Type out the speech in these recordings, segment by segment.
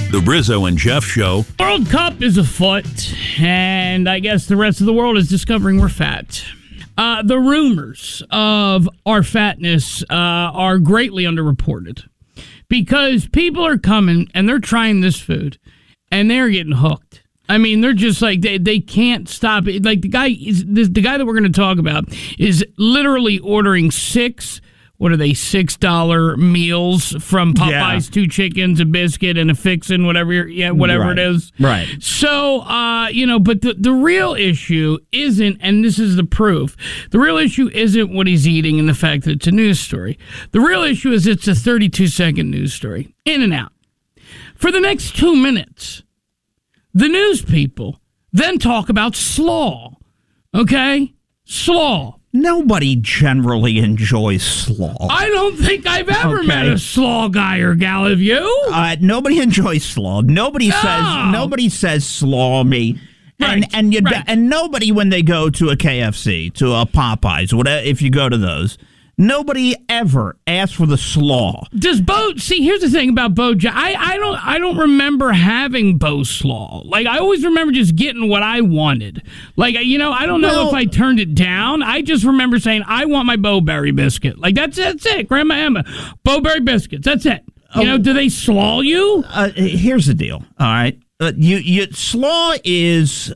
The Rizzo and Jeff Show. World Cup is afoot, and I guess the rest of the world is discovering we're fat. The rumors of our fatness are greatly underreported because people are coming and they're trying this food and they're getting hooked. I mean, they're just like they can't stop it. Like the guy that we're going to talk about is literally ordering $6 meals from Popeyes, Yeah. 2 chickens, a biscuit, and a fixin', whatever it is. Right. So, but the real issue isn't, and this is the proof, the real issue isn't what he's eating and the fact that it's a news story. The real issue is it's a 32-second news story. In and out. For the next 2 minutes, the news people then talk about slaw. Okay? Slaw. Nobody generally enjoys slaw. I don't think I've ever Okay. met a slaw guy or gal. Have you? Nobody enjoys slaw. Nobody says slaw me. Right, And nobody, when they go to a KFC, to a Popeyes, whatever, if you go to those, nobody ever asks for the slaw. Does Bo see? Here's the thing about Bo. I don't remember having Bo slaw. Like I always remember just getting what I wanted. Like I don't know if I turned it down. I just remember saying I want my Bo-berry biscuit. Like that's it. Grandma Emma, Bo-berry biscuits. That's it. Do they slaw you? Here's the deal. All right, slaw is.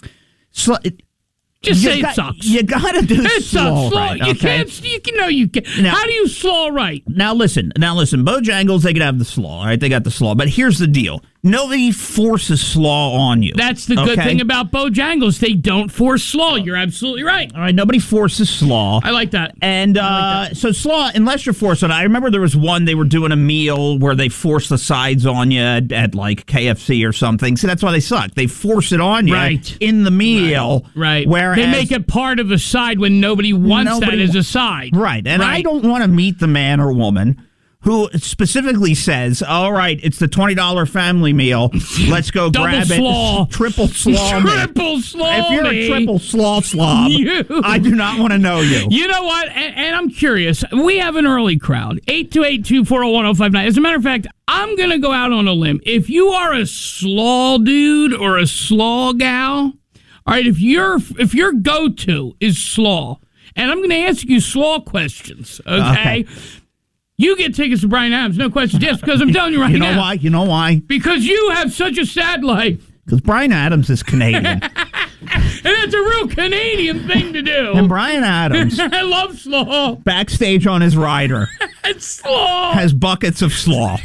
Just say it sucks. You gotta do It slaw sucks. right. You Okay? can't. You can. Now- How do you slaw right? Now listen. Bojangles, they can have the slaw. All right, they got the slaw. But here's the deal: nobody forces slaw on you. That's the good thing about Bojangles. They don't force slaw. You're absolutely right. All right, nobody forces slaw. I like that. And so slaw, unless you're forced on it. I remember there was one, they were doing a meal where they forced the sides on you at like KFC or something. See, that's why they suck. They force it on you in the meal. Right. Whereas they make it part of a side when nobody wants that as a side. Right. And I don't want to meet the man or woman who specifically says, all right, it's the $20 family meal. Let's go grab slaw. it. Triple slaw. Triple slaw. If you're me. a triple slaw slob, I do not want to know you. You know what? And I'm curious. We have an early crowd. 828-240-1059. As a matter of fact, I'm going to go out on a limb. If you are a slaw dude or a slaw gal, all right, if your go-to is slaw, and I'm going to ask you slaw questions, okay? You get tickets to Bryan Adams, no question, just because I'm telling you right now. You know why? Because you have such a sad life. Because Bryan Adams is Canadian. And that's a real Canadian thing to do. And Bryan Adams, I love slaw. backstage on his rider, It's slaw. has buckets of slaw.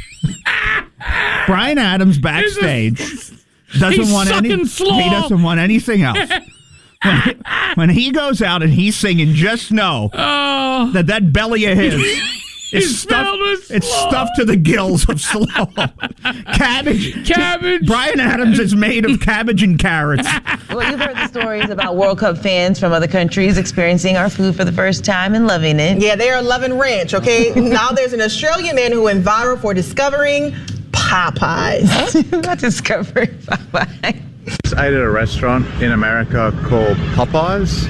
Bryan Adams backstage doesn't He's want sucking slaw. He doesn't want anything else. When he goes out and he's singing, just know that belly of his is stuffed. It's stuffed to the gills of slaw. Cabbage. Bryan Adams is made of cabbage and carrots. Well, you've heard the stories about World Cup fans from other countries experiencing our food for the first time and loving it. Yeah, they are loving ranch, okay? Now there's an Australian man who went viral for discovering Popeyes. Not discovering Popeyes. I ate at a restaurant in America called Popeyes.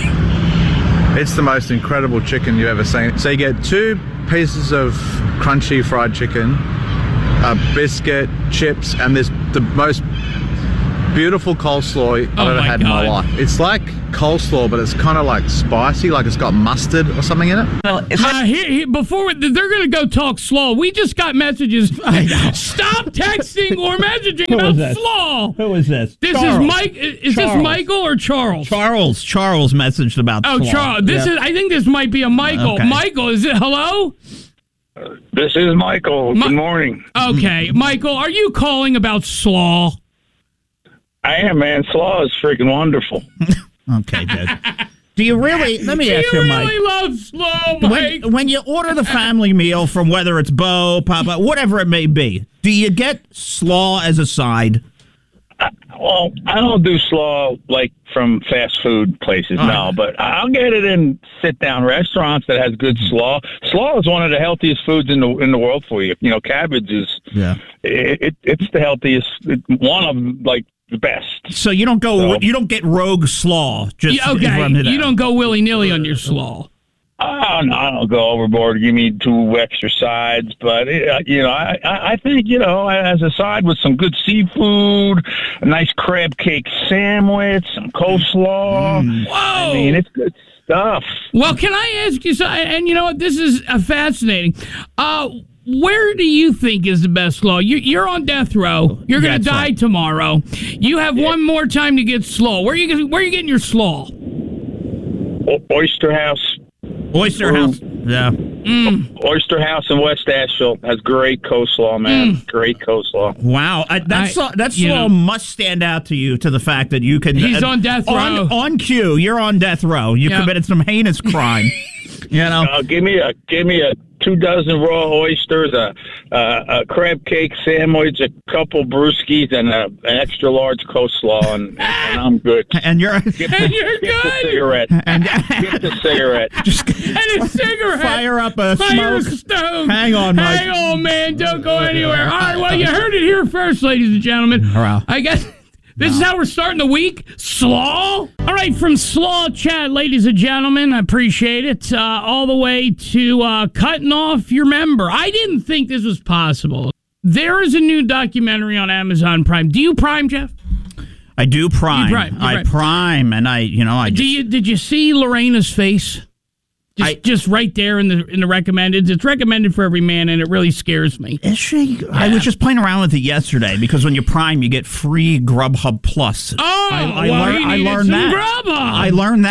It's the most incredible chicken you've ever seen. So you get 2 pieces of crunchy fried chicken, a biscuit, chips, and this the most beautiful coleslaw I've ever had in my life. It's like coleslaw, but it's kind of like spicy, like it's got mustard or something in it. Before they're going to go talk slaw, we just got messages. Stop texting or messaging about slaw. Who is this? This Charles. is Mike. Is this Michael or Charles? Charles messaged about slaw. Charles. I think this might be a Michael. Okay. Michael, is it? Hello? This is Michael. Good morning. Okay, Michael, are you calling about slaw? I am, man. Slaw is freaking wonderful. Okay, dude. Do you really? Let me ask you, Mike. Do you really love slaw, Mike? When you order the family meal from whether it's Bo, Papa, whatever it may be, do you get slaw as a side? Well, I don't do slaw like from fast food places, no, but I'll get it in sit-down restaurants that has good slaw. Slaw is one of the healthiest foods in the world for you. You know, cabbage is it's the healthiest, one of like the best. So you don't go, you don't get rogue slaw. Just You don't go willy-nilly on your slaw. I don't go overboard. Give me 2 extra sides, but I think as a side with some good seafood, a nice crab cake sandwich, some coleslaw. Whoa! I mean, it's good stuff. Well, can I ask you something? And you know what? This is fascinating. Where do you think is the best slaw? You're on death row. You're going to die tomorrow. You have one more time to get slaw. Where are you getting your slaw? Oyster House. Oyster House. Yeah. Oyster House in West Asheville has great coleslaw, man. Great coleslaw. Wow. That slaw must stand out to you, to the fact that you can... He's on death row. On cue. You're on death row. You committed some heinous crime. Give me a 2 dozen raw oysters, a crab cake sandwich, a couple brewskis, and an extra large coleslaw, and I'm good. And you're good. Get the cigarette. Get the cigarette. And a cigarette. Fire up a smoke stove. Hang on, Mike. Hang on, man. Don't go anywhere. All right. Well, you heard it here first, ladies and gentlemen. Wow. I guess. This is how we're starting the week? Slaw? All right, from Slaw Chat, ladies and gentlemen, I appreciate it, all the way to cutting off your member. I didn't think this was possible. There is a new documentary on Amazon Prime. Do you Prime, Jeff? I do Prime. You Prime, and I Did you see Lorena's face? Just right there in the recommended. It's recommended for every man, and it really scares me. Is she? Yeah. I was just playing around with it yesterday because when you Prime, you get free Grubhub Plus. Oh, I learned that. Grubhub. I learned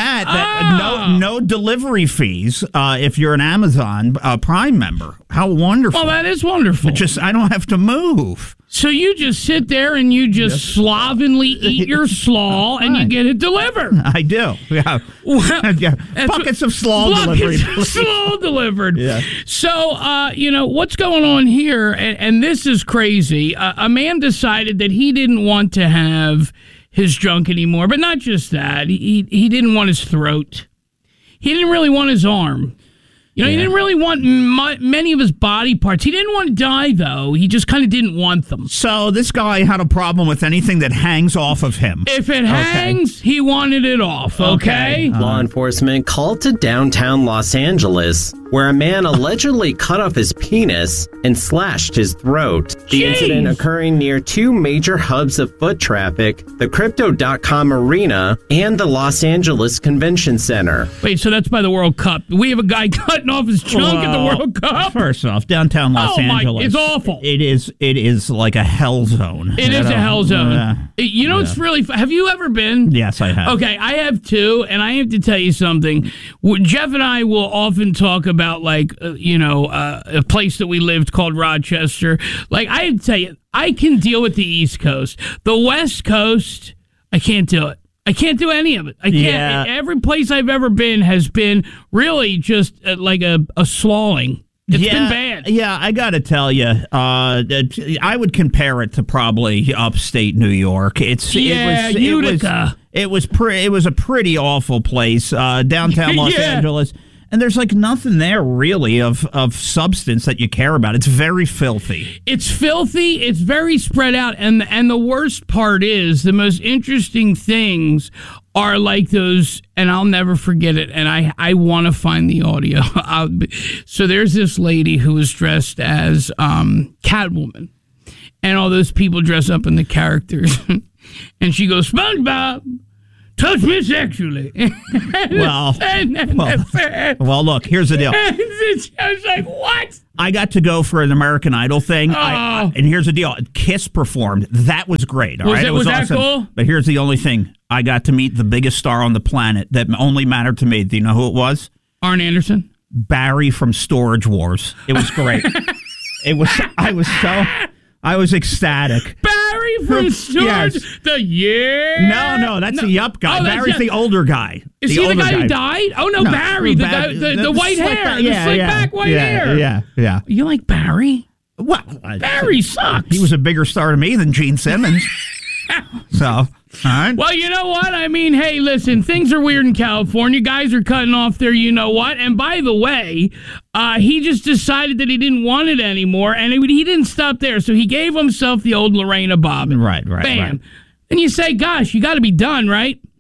that no delivery fees if you're an Amazon Prime member. How wonderful! Oh, that is wonderful. I don't have to move. So you just sit there and you just slovenly eat your slaw and you get it delivered. I do. Yeah. Well, buckets of slaw delivered. Slaw delivered. Yeah. So, what's going on here, and this is crazy. A man decided that he didn't want to have his junk anymore, but not just that. He didn't want his throat. He didn't really want his arm. He didn't really want many of his body parts. He didn't want to die, though. He just kind of didn't want them. So this guy had a problem with anything that hangs off of him. If it hangs, he wanted it off, okay? Law enforcement called to downtown Los Angeles, where a man allegedly cut off his penis and slashed his throat. The incident occurring near 2 major hubs of foot traffic, the Crypto.com Arena and the Los Angeles Convention Center. Wait, so that's by the World Cup. We have a guy cutting off his chunk at the World Cup? First off, downtown Los Angeles. It's awful. It is like a hell zone. It is a hell zone. It's really... Have you ever been? Yes, I have. Okay, I have too, and I have to tell you something. Jeff and I will often talk about a place that we lived called Rochester. Like, I have to tell you, I can deal with the East Coast. The West Coast, I can't do it. I can't do any of it. I can't. Yeah. Every place I've ever been has been really just like a slawing. It's been bad. Yeah, I got to tell you, I would compare it to probably upstate New York. Utica. It was a pretty awful place, downtown Los Angeles. And there's like nothing there really of substance that you care about. It's very filthy. It's filthy. It's very spread out. And the worst part is the most interesting things are like those, and I'll never forget it. And I want to find the audio. So there's this lady who was dressed as Catwoman. And all those people dress up in the characters. And she goes, SpongeBob, touch me sexually. Well, look, here's the deal. I was like, what? I got to go for an American Idol thing. And here's the deal. Kiss performed. That was great. All right? It was awesome. That cool? But here's the only thing. I got to meet the biggest star on the planet that only mattered to me. Do you know who it was? Arn Anderson? Barry from Storage Wars. It was great. I was ecstatic. Barry from Storage? Yes. No, that's the Yup guy. Barry's the older guy. Is he the guy who died? Oh, no, Barry, the white hair. The slick back white hair. Yeah. You like Barry? Well, Barry sucks. He was a bigger star to me than Gene Simmons. So, all right. Well, you know what? I mean, hey, listen, things are weird in California. Guys are cutting off their you-know-what. And by the way, he just decided that he didn't want it anymore, and he didn't stop there. So he gave himself the old Lorena Bobbitt. Right. Bam. Right. And you say, gosh, you got to be done, right?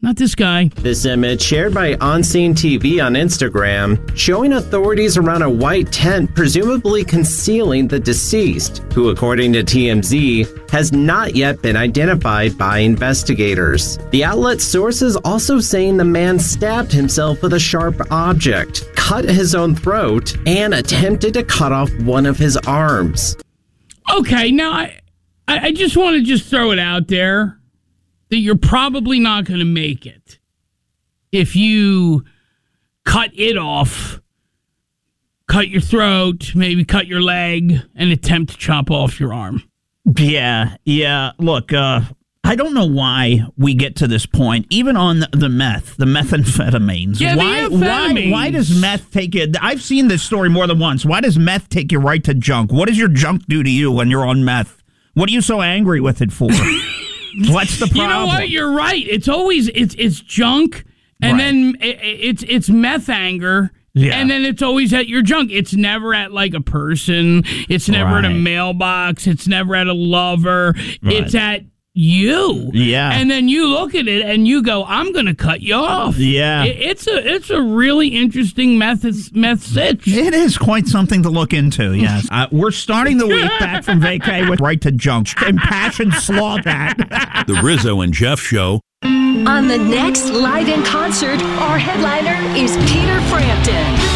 Not this guy. This image shared by On Scene TV on Instagram, showing authorities around a white tent presumably concealing the deceased, who according to TMZ, has not yet been identified by investigators. The outlet's sources also saying the man stabbed himself with a sharp object, cut his own throat, and attempted to cut off one of his arms. Okay, now I just want to throw it out there that you're probably not going to make it if you cut it off, cut your throat, maybe cut your leg, and attempt to chop off your arm. Yeah. Look, I don't know why we get to this point, even on the methamphetamines. Yeah, why does meth take it? I've seen this story more than once. Why does meth take you right to junk? What does your junk do to you when you're on meth? What are you so angry with it for? What's the problem? You know what? You're right. It's always it's junk, and then it's meth anger. Yeah. And then it's always at your junk. It's never at like a person. It's never at a mailbox. It's never at a lover. Right. It's at you. Yeah. And then you look at it and you go, I'm going to cut you off. Yeah. It's a really interesting meth sitch. It is quite something to look into, yes. We're starting the week back from vacay with right to junk. Impassioned slaw that. The Rizzo and Jeff Show. On the next Live in Concert, our headliner is Peter Frampton.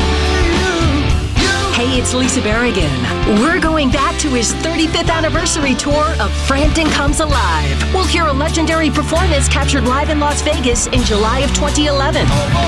Hey, it's Lisa Berrigan. We're going back to his 35th anniversary tour of Frampton Comes Alive. We'll hear a legendary performance captured live in Las Vegas in July of 2011.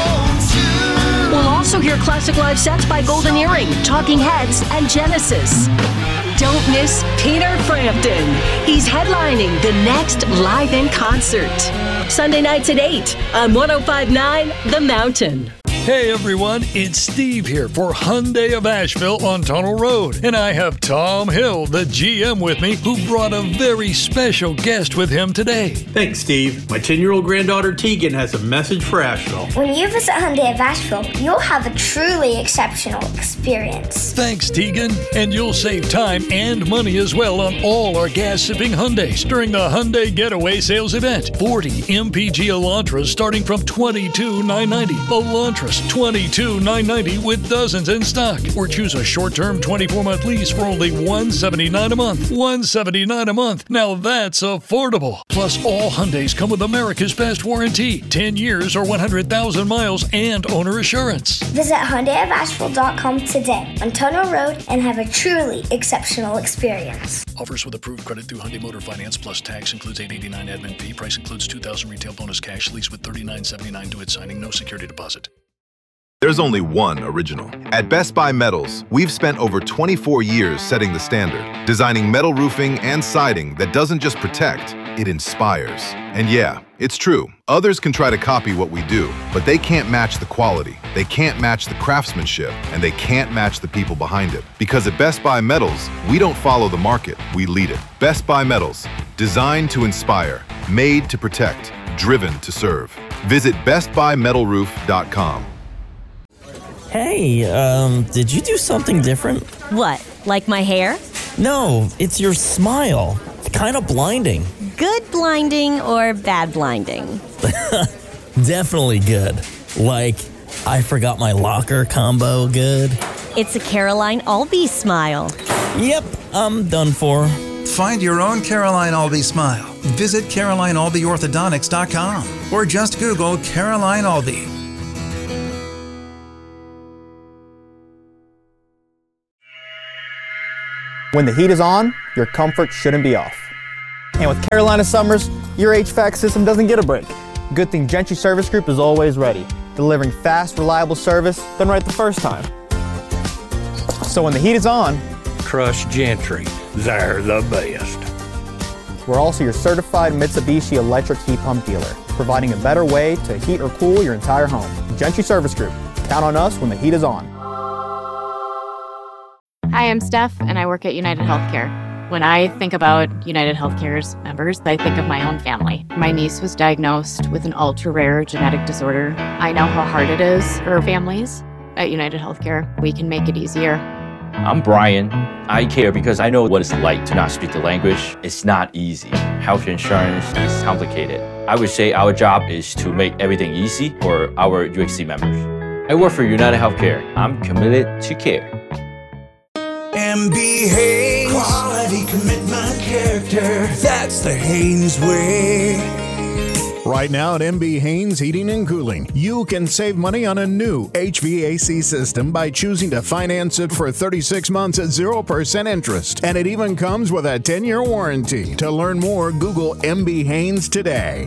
We'll also hear classic live sets by Golden Earring, Talking Heads, and Genesis. Don't miss Peter Frampton. He's headlining the next Live in Concert. Sunday nights at 8 on 105.9 The Mountain. Hey everyone, it's Steve here for Hyundai of Asheville on Tunnel Road. And I have Tom Hill, the GM, with me, who brought a very special guest with him today. Thanks, Steve. My 10-year-old granddaughter Tegan has a message for Asheville. When you visit Hyundai of Asheville, you'll have a truly exceptional experience. Thanks, Tegan. And you'll save time and money as well on all our gas-sipping Hyundais during the Hyundai Getaway Sales Event. 40 MPG Elantras starting from $22,990. Elantras $22,990 with dozens in stock. Or choose a short-term 24-month lease for only $179 a month. $179 a month. Now that's affordable. Plus, all Hyundais come with America's Best Warranty. 10 years or 100,000 miles and owner assurance. Visit HyundaiofAsheville.com today on Tunnel Road and have a truly exceptional experience. Offers with approved credit through Hyundai Motor Finance plus tax includes $889 admin fee. Price includes $2,000 retail bonus cash lease with $39.79 due at signing. No security deposit. There's only one original. At Best Buy Metals, we've spent over 24 years setting the standard, designing metal roofing and siding that doesn't just protect, it inspires. And yeah, it's true. Others can try to copy what we do, but they can't match the quality, they can't match the craftsmanship, and they can't match the people behind it. Because at Best Buy Metals, we don't follow the market, we lead it. Best Buy Metals, designed to inspire, made to protect, driven to serve. Visit bestbuymetalroof.com. Hey, did you do something different? What, like my hair? No, it's your smile. It's kind of blinding. Good blinding or bad blinding? Definitely good. Like, I forgot my locker combo good. It's a Caroline Albee smile. Yep, I'm done for. Find your own Caroline Albee smile. Visit CarolineAlbeeOrthodontics.com or just Google Caroline Albee. When the heat is on, your comfort shouldn't be off. And with Carolina Summers, your HVAC system doesn't get a break. Good thing Gentry Service Group is always ready, delivering fast, reliable service done right the first time. So when the heat is on, trust Gentry. They're the best. We're also your certified Mitsubishi electric heat pump dealer, providing a better way to heat or cool your entire home. Gentry Service Group. Count on us when the heat is on. Hi, I'm Steph, and I work at United Healthcare. When I think about United Healthcare's members, I think of my own family. My niece was diagnosed with an ultra-rare genetic disorder. I know how hard it is for families. At United Healthcare, we can make it easier. I'm Brian. I care because I know what it's like to not speak the language. It's not easy. Health insurance is complicated. I would say our job is to make everything easy for our UHC members. I work for United Healthcare. I'm committed to care. MB Haynes. Quality, commitment, character. That's the Haynes way. Right now at MB Haynes Heating and Cooling, you can save money on a new HVAC system by choosing to finance it for 36 months at 0% interest. And it even comes with a 10-year warranty. To learn more, Google MB Haynes today.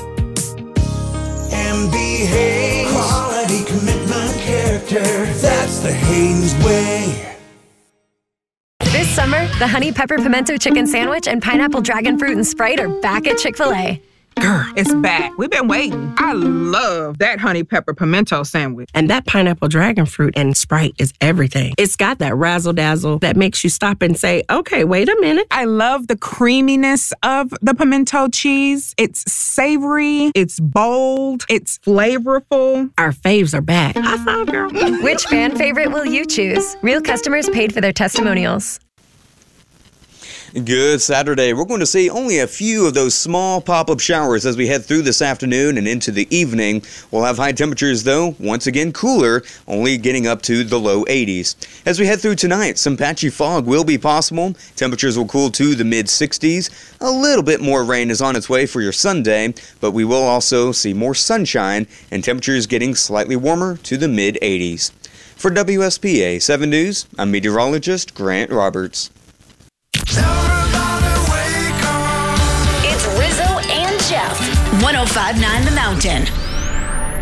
MB Haynes. Quality, commitment, character. That's the Haynes way. This summer, the Honey Pepper Pimento Chicken Sandwich and Pineapple Dragon Fruit and Sprite are back at Chick-fil-A. Girl, it's back. We've been waiting. I love that honey pepper pimento sandwich. And that pineapple dragon fruit and Sprite is everything. It's got that razzle-dazzle that makes you stop and say, okay, wait a minute. I love the creaminess of the pimento cheese. It's savory, it's bold, it's flavorful. Our faves are back. High five, girl. Which fan favorite will you choose? Real customers paid for their testimonials. Good Saturday. We're going to see only a few of those small pop-up showers as we head through this afternoon and into the evening. We'll have high temperatures, though, once again cooler, only getting up to the low 80s. As we head through tonight, some patchy fog will be possible. Temperatures will cool to the mid-60s. A little bit more rain is on its way for your Sunday, but we will also see more sunshine and temperatures getting slightly warmer to the mid-80s. For WSPA 7 News, I'm meteorologist Grant Roberts. It's Rizzo and Jeff. 105.9 The Mountain.